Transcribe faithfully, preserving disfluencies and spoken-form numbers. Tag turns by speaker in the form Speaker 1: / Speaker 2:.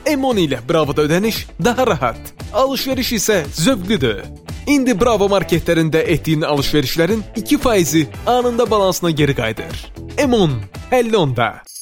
Speaker 1: Emon ilə Bravo'da ödəniş daha rahat, alışveriş isə zövqlüdür. İndi Bravo marketlərində etdiyin alışverişlərin iki faizi anında balansına geri qayıdır. Emon, həll onda.